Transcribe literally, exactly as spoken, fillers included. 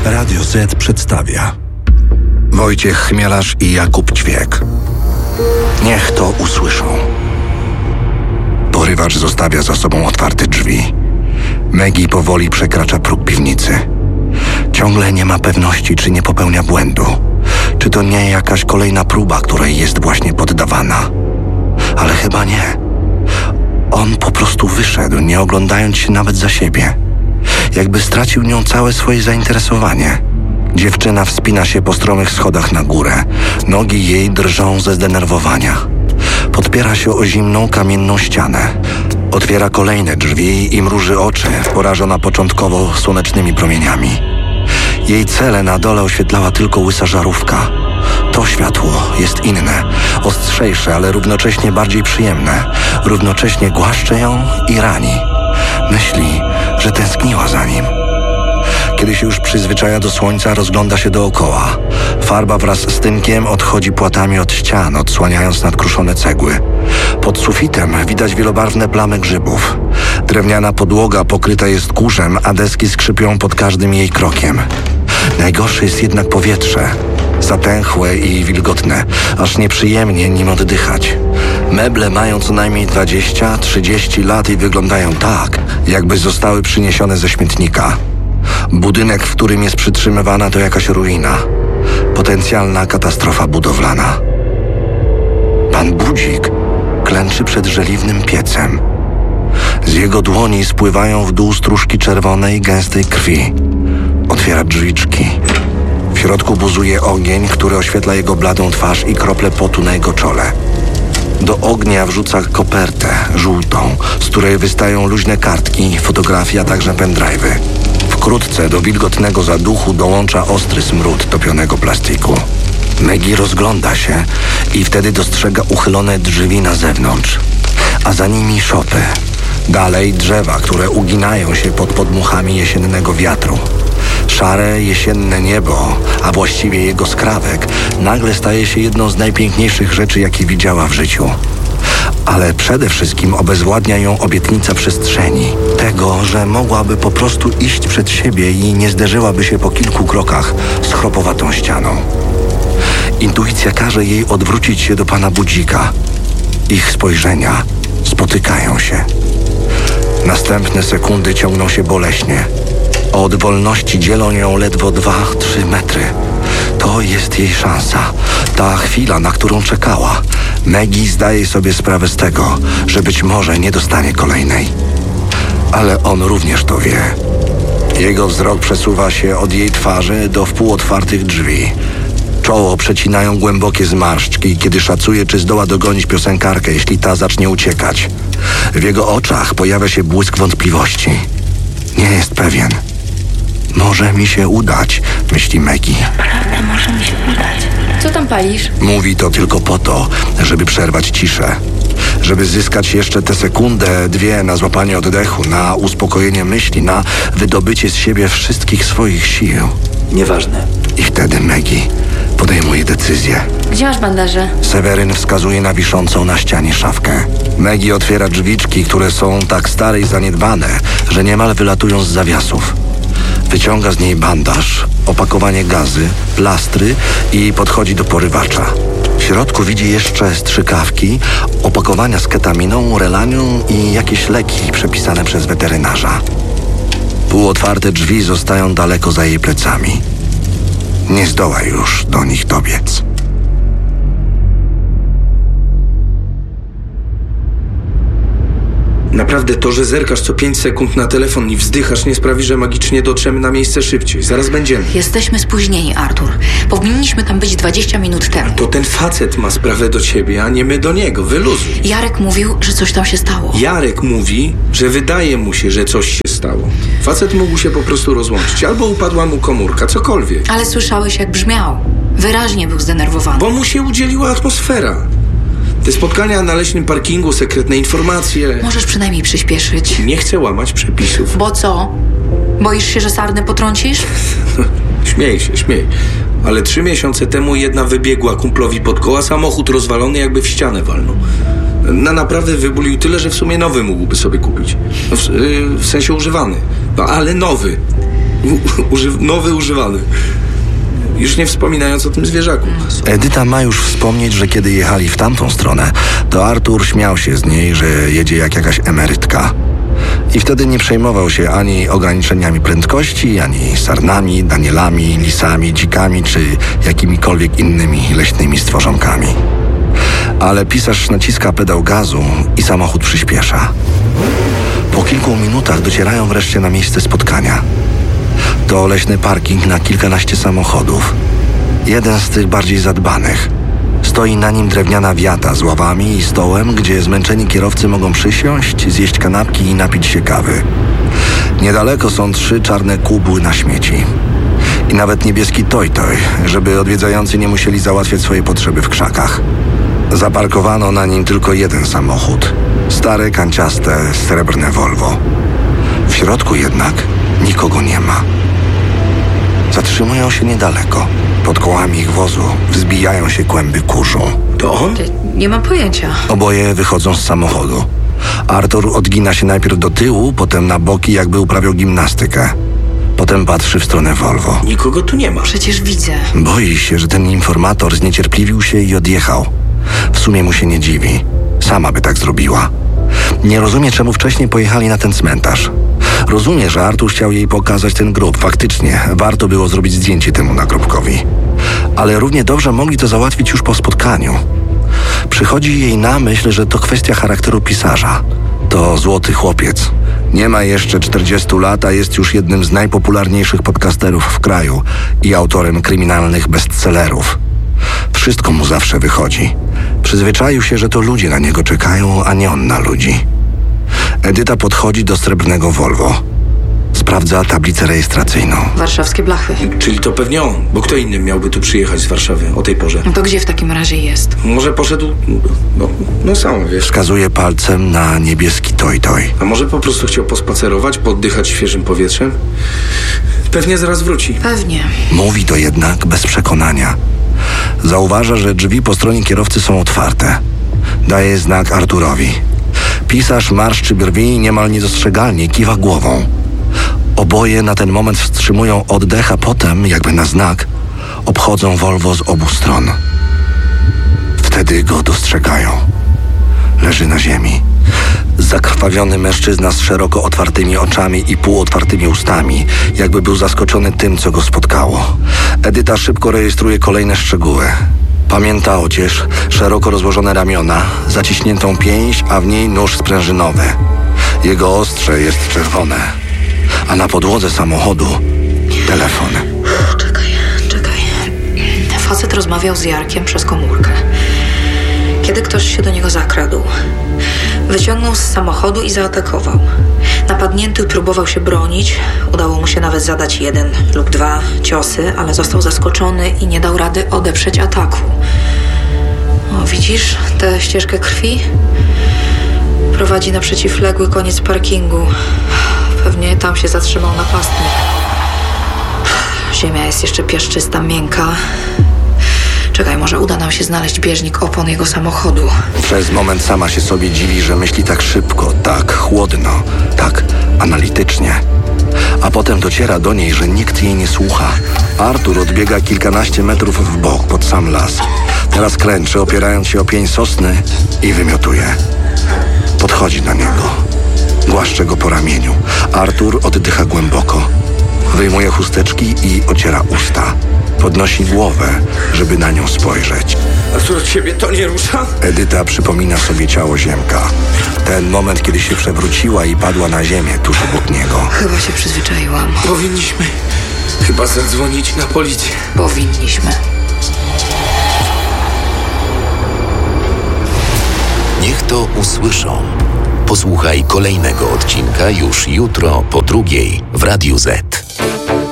Radio Z przedstawia Wojciech Chmielarz i Jakub Ćwiek. Niech to usłyszą. Porywacz zostawia za sobą otwarte drzwi. Maggie powoli przekracza próg piwnicy. Ciągle nie ma pewności, czy nie popełnia błędu. Czy to nie jakaś kolejna próba, której jest właśnie poddawana. Ale chyba nie. On po prostu wyszedł, nie oglądając się nawet za siebie. Jakby stracił nią całe swoje zainteresowanie. Dziewczyna wspina się po stromych schodach na górę. Nogi jej drżą ze zdenerwowania. Podpiera się o zimną, kamienną ścianę. Otwiera kolejne drzwi i mruży oczy, porażona początkowo słonecznymi promieniami. Jej cele na dole oświetlała tylko łysa żarówka. To światło jest inne, ostrzejsze, ale równocześnie bardziej przyjemne. Równocześnie głaszcze ją i rani. Myśli, że tęskniła za nim. Kiedy się już przyzwyczaja do słońca, rozgląda się dookoła. Farba wraz z tynkiem odchodzi płatami od ścian, odsłaniając nadkruszone cegły. Pod sufitem widać wielobarwne plamy grzybów. Drewniana podłoga pokryta jest kurzem, a deski skrzypią pod każdym jej krokiem. Najgorsze jest jednak powietrze. Zatęchłe i wilgotne, aż nieprzyjemnie nim oddychać. Meble mają co najmniej dwadzieścia trzydzieści lat i wyglądają tak, jakby zostały przyniesione ze śmietnika. Budynek, w którym jest przytrzymywana, to jakaś ruina. Potencjalna katastrofa budowlana. Pan Budzik klęczy przed żeliwnym piecem. Z jego dłoni spływają w dół stróżki czerwonej, gęstej krwi. Otwiera drzwiczki. W środku buzuje ogień, który oświetla jego bladą twarz i krople potu na jego czole. Do ognia wrzuca kopertę żółtą, z której wystają luźne kartki, fotografie, a także pendrive'y. Wkrótce do wilgotnego zaduchu dołącza ostry smród topionego plastiku. Maggie rozgląda się i wtedy dostrzega uchylone drzwi na zewnątrz, a za nimi szopy. Dalej drzewa, które uginają się pod podmuchami jesiennego wiatru. Szare jesienne niebo, a właściwie jego skrawek, nagle staje się jedną z najpiękniejszych rzeczy, jakie widziała w życiu. Ale przede wszystkim obezwładnia ją obietnica przestrzeni. Tego, że mogłaby po prostu iść przed siebie i nie zderzyłaby się po kilku krokach z chropowatą ścianą. Intuicja każe jej odwrócić się do pana Budzika. Ich spojrzenia spotykają się. Następne sekundy ciągną się boleśnie. Od wolności dzielą ją ledwo dwa, trzy metry. To jest jej szansa. Ta chwila, na którą czekała. Maggie zdaje sobie sprawę z tego, że być może nie dostanie kolejnej. Ale on również to wie. Jego wzrok przesuwa się od jej twarzy do wpół otwartych drzwi. Czoło przecinają głębokie zmarszczki, kiedy szacuje, czy zdoła dogonić piosenkarkę, jeśli ta zacznie uciekać. W jego oczach pojawia się błysk wątpliwości. Nie jest pewien. Może mi się udać, myśli Maggie. Naprawdę może mi się udać. Co tam palisz? Mówi to tylko po to, żeby przerwać ciszę. Żeby zyskać jeszcze tę sekundę, dwie na złapanie oddechu, na uspokojenie myśli, na wydobycie z siebie wszystkich swoich sił. Nieważne. I wtedy Maggie podejmuje decyzję. Gdzie masz bandaże? Seweryn wskazuje na wiszącą na ścianie szafkę. Maggie otwiera drzwiczki, które są tak stare i zaniedbane, że niemal wylatują z zawiasów. Wyciąga z niej bandaż, opakowanie gazy, plastry i podchodzi do porywacza. W środku widzi jeszcze strzykawki, opakowania z ketaminą, relanium i jakieś leki przepisane przez weterynarza. Półotwarte drzwi zostają daleko za jej plecami. Nie zdoła już do nich dobiec. Naprawdę to, że zerkasz co pięć sekund na telefon i wzdychasz, nie sprawi, że magicznie dotrzemy na miejsce szybciej. Zaraz będziemy. Jesteśmy spóźnieni, Artur. Powinniśmy tam być dwadzieścia minut temu. To ten facet ma sprawę do ciebie, a nie my do niego. Wyluzuj. Jarek mówił, że coś tam się stało. Jarek mówi, że wydaje mu się, że coś się stało. Facet mógł się po prostu rozłączyć. Albo upadła mu komórka, cokolwiek. Ale słyszałeś, jak brzmiał. Wyraźnie był zdenerwowany. Bo mu się udzieliła atmosfera. Te spotkania na leśnym parkingu, sekretne informacje. Możesz przynajmniej przyspieszyć. Nie chcę łamać przepisów. Bo co? Boisz się, że sarnę potrącisz? Śmiej się, śmiej. Ale trzy miesiące temu jedna wybiegła kumplowi pod koła, samochód rozwalony, jakby w ścianę walnął. Na naprawę wybulił tyle, że w sumie nowy mógłby sobie kupić. No w, yy, w sensie używany. No ale nowy. U, uży, nowy, używany. Już nie wspominając o tym zwierzaku. Edyta ma już wspomnieć, że kiedy jechali w tamtą stronę, to Artur śmiał się z niej, że jedzie jak jakaś emerytka. I wtedy nie przejmował się ani ograniczeniami prędkości, ani sarnami, danielami, lisami, dzikami czy jakimikolwiek innymi leśnymi stworzonkami. Ale pisarz naciska pedał gazu i samochód przyspiesza. Po kilku minutach docierają wreszcie na miejsce spotkania. To leśny parking na kilkanaście samochodów. Jeden z tych bardziej zadbanych. Stoi na nim drewniana wiata z ławami i stołem, gdzie zmęczeni kierowcy mogą przysiąść, zjeść kanapki i napić się kawy. Niedaleko są trzy czarne kubły na śmieci. I nawet niebieski toj-toj, żeby odwiedzający nie musieli załatwiać swoje potrzeby w krzakach. Zaparkowano na nim tylko jeden samochód. Stare, kanciaste, srebrne Volvo. W środku jednak nikogo nie ma. Zatrzymują się niedaleko. Pod kołami ich wozu wzbijają się kłęby kurzu. To on? Nie mam pojęcia. Oboje wychodzą z samochodu. Artur odgina się najpierw do tyłu, potem na boki, jakby uprawiał gimnastykę. Potem patrzy w stronę Volvo. Nikogo tu nie ma. Przecież widzę. Boi się, że ten informator zniecierpliwił się i odjechał. W sumie mu się nie dziwi. Sama by tak zrobiła. Nie rozumie, czemu wcześniej pojechali na ten cmentarz. Rozumie, że Artur chciał jej pokazać ten grób. Faktycznie, warto było zrobić zdjęcie temu nagrobkowi. Ale równie dobrze mogli to załatwić już po spotkaniu. Przychodzi jej na myśl, że to kwestia charakteru pisarza. To złoty chłopiec. Nie ma jeszcze czterdziestu lat, a jest już jednym z najpopularniejszych podcasterów w kraju i autorem kryminalnych bestsellerów. Wszystko mu zawsze wychodzi. Przyzwyczaił się, że to ludzie na niego czekają, a nie on na ludzi. Edyta podchodzi do srebrnego Volvo. Sprawdza tablicę rejestracyjną. Warszawskie blachy. Czyli to pewnie on, bo kto inny miałby tu przyjechać z Warszawy o tej porze? No to gdzie w takim razie jest? Może poszedł, no, no sam wiesz. Wskazuje palcem na niebieski toj-toj. A może po prostu chciał pospacerować, poddychać świeżym powietrzem? Pewnie zaraz wróci. Pewnie. Mówi to jednak bez przekonania. Zauważa, że drzwi po stronie kierowcy są otwarte. Daje znak Arturowi. Pisarz marszczy brwi i niemal niedostrzegalnie kiwa głową. Oboje na ten moment wstrzymują oddech, a potem, jakby na znak, obchodzą Volvo z obu stron. Wtedy go dostrzegają. Leży na ziemi. Zakrwawiony mężczyzna z szeroko otwartymi oczami i półotwartymi ustami, jakby był zaskoczony tym, co go spotkało. Edyta szybko rejestruje kolejne szczegóły. Pamięta odzież, szeroko rozłożone ramiona, zaciśniętą pięść, a w niej nóż sprężynowy. Jego ostrze jest czerwone, a na podłodze samochodu telefon. Czekaj, czekaj. Facet rozmawiał z Jarkiem przez komórkę. Kiedy ktoś się do niego zakradł, wyciągnął z samochodu i zaatakował. Napadnięty próbował się bronić. Udało mu się nawet zadać jeden lub dwa ciosy, ale został zaskoczony i nie dał rady odeprzeć ataku. O, widzisz tę ścieżkę krwi? Prowadzi na przeciwległy koniec parkingu. Pewnie tam się zatrzymał napastnik. Ziemia jest jeszcze piaszczysta, miękka. Czekaj, może uda nam się znaleźć bieżnik opon jego samochodu. Przez moment sama się sobie dziwi, że myśli tak szybko, tak chłodno, tak analitycznie. A potem dociera do niej, że nikt jej nie słucha. Artur odbiega kilkanaście metrów w bok, pod sam las. Teraz klęczy, opierając się o pień sosny i wymiotuje. Podchodzi do niego. Głaszcze go po ramieniu. Artur oddycha głęboko. Wyjmuje chusteczki i ociera usta. Podnosi głowę, żeby na nią spojrzeć. A co, ciebie to nie rusza? Edyta przypomina sobie ciało Ziemka. Ten moment, kiedy się przewróciła i padła na ziemię tuż obok niego. Chyba się przyzwyczaiłam. Powinniśmy chyba zadzwonić na policję. Powinniśmy. Niech to usłyszą. Posłuchaj kolejnego odcinka już jutro po drugiej w Radiu Z.